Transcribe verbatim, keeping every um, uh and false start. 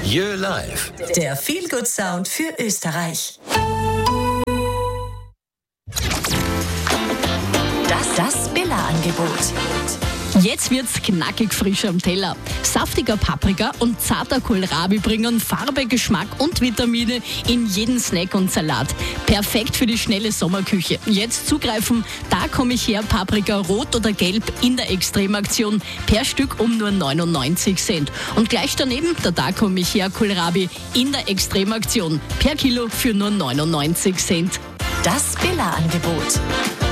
Your Life. Der Feel-Good-Sound für Österreich. Das, das Billa-Angebot. Jetzt wird's knackig frisch am Teller. Saftiger Paprika und zarter Kohlrabi bringen Farbe, Geschmack und Vitamine in jeden Snack und Salat. Perfekt für die schnelle Sommerküche. Jetzt zugreifen, da komme ich her, Paprika rot oder gelb in der Extremaktion. Per Stück um nur neunundneunzig Cent. Und gleich daneben der Da komme ich her Kohlrabi in der Extremaktion. Per Kilo für nur neunundneunzig Cent. Das Billa-Angebot.